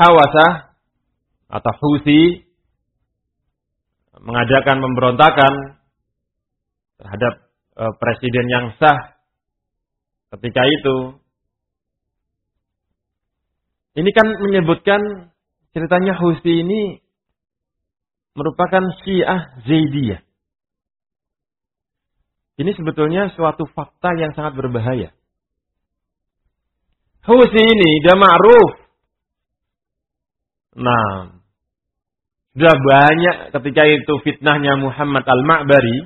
Hawasah atau Houthi mengadakan pemberontakan terhadap presiden yang sah ketika itu. Ini kan menyebutkan ceritanya Houthi ini merupakan Syiah Zaidiyah. Ini sebetulnya suatu fakta yang sangat berbahaya. Houthi ini dia ma'ruf. Nah, sudah banyak ketika itu fitnahnya Muhammad Al-Ma'bari.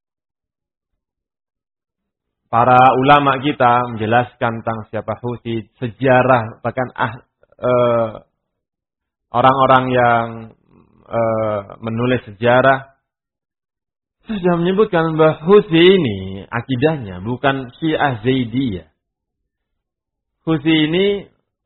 Para ulama kita menjelaskan tentang siapa Houthi, sejarah, bahkan orang-orang yang menulis sejarah sudah menyebutkan bahwa Houthi ini akidahnya bukan Syiah Zaidiyah. Houthi ini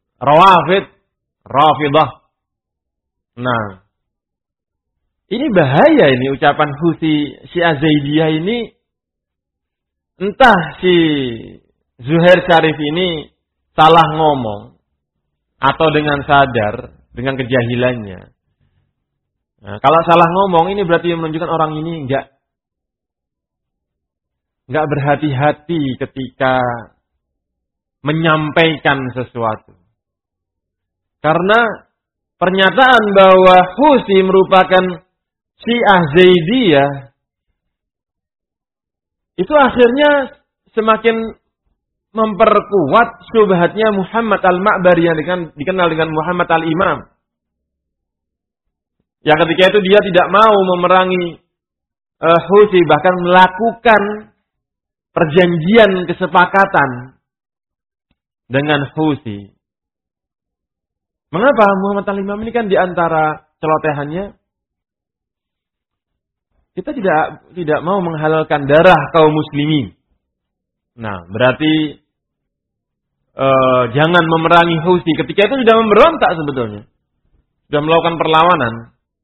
Rafidah. Nah, ini bahaya ini ucapan Houthi Syiah Zaidiyah ini. Entah si Zuhair Syarif ini salah ngomong atau dengan sadar, dengan kejahilannya. Nah, kalau salah ngomong ini berarti menunjukkan orang ini enggak berhati-hati ketika menyampaikan sesuatu. Karena pernyataan bahwa Houthi merupakan Syiah Zaidiyah itu akhirnya semakin memperkuat syubhatnya Muhammad Al-Ma'bari yang dikenal dengan Muhammad Al-Imam. Yang ketika itu dia tidak mau memerangi Houthi, bahkan melakukan perjanjian kesepakatan dengan Houthi. Mengapa Muhammad Al-Imam ini kan diantara celotehannya kita tidak mau menghalalkan darah kaum muslimin. Nah, berarti jangan memerangi Houthi. Ketika itu sudah memberontak sebetulnya. Sudah melakukan perlawanan.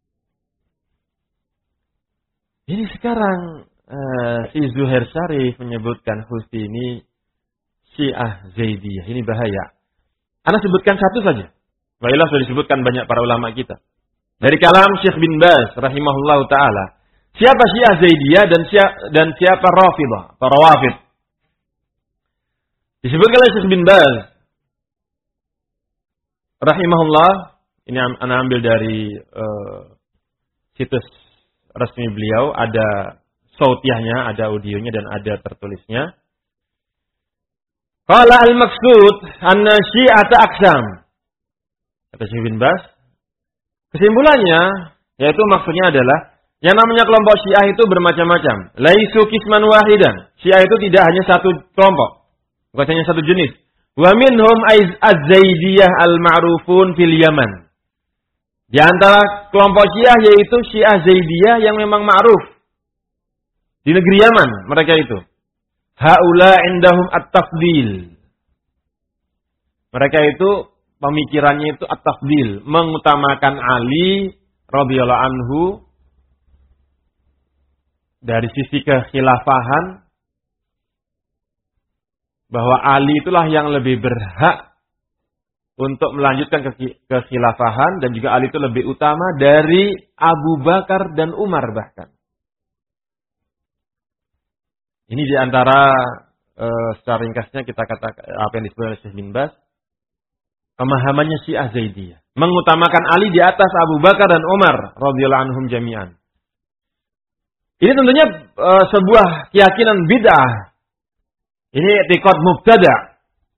Ini sekarang si Zuhair Syarif menyebutkan Houthi ini Syiah Zaidiyah. Ini bahaya. Ana sebutkan satu saja. Baiklah, sudah disebutkan banyak para ulama kita. Dari kalam Syekh bin Baz rahimahullahu taala. Siapa Syiah Zaidiyah dan siapa Rafidah, para Rawafid? Disebutkan oleh Syekh bin Baz rahimahullah, ini ana ambil dari situs resmi beliau, ada sautiahnya, ada audionya dan ada tertulisnya. Qala al-maqsud anna syi'ata aqsam. Kata Syekh bin Baz, kesimpulannya yaitu maksudnya adalah yang namanya kelompok Syiah itu bermacam-macam. Laisu qisman wahidan. Syiah itu tidak hanya satu kelompok, bukan hanya satu jenis. Wa minhum az-Zaidiyah al-ma'rufun fil Yaman. Di antara kelompok Syiah yaitu Syiah Zaidiyah yang memang ma'ruf di negeri Yaman, mereka itu. Haula indahum at-tafdil. Mereka itu pemikirannya itu at-tafdil, mengutamakan Ali radhiyallahu anhu dari sisi kekhilafahan, bahwa Ali itulah yang lebih berhak untuk melanjutkan kekhilafahan, dan juga Ali itu lebih utama dari Abu Bakar dan Umar bahkan. Ini diantara secara ringkasnya kita katakan apa yang disebut oleh Syekh bin Baz, pemahamannya Syiah Zaidiyah, mengutamakan Ali di atas Abu Bakar dan Umar radhiyallahu anhum jami'an. Ini tentunya sebuah keyakinan bid'ah. Ini i'tiqad mubtada'.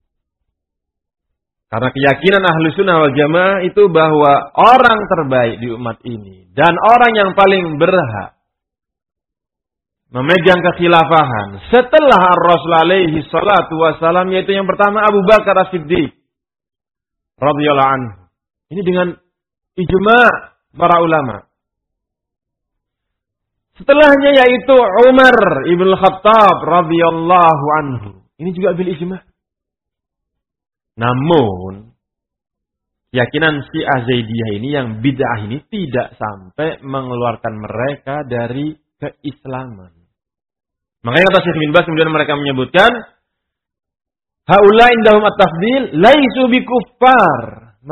Karena keyakinan ahlu sunnah wal jamaah itu bahwa orang terbaik di umat ini dan orang yang paling berhak memegang kekhilafahan setelah Rasul alaihi salatu wassalam, yaitu yang pertama Abu Bakar As-Siddiq radhiyallahu anhu. Ini dengan ijma' para ulama. Setelahnya yaitu Umar ibn Khattab radhiyallahu anhu. Ini juga bil ijma'. Namun keyakinan Syiah Zaidiyah ini yang bid'ah ini tidak sampai mengeluarkan mereka dari keislaman. Makanya kata Syekh bin Baz kemudian mereka menyebutkan haula indahum at-tafdil laisu bikuffar.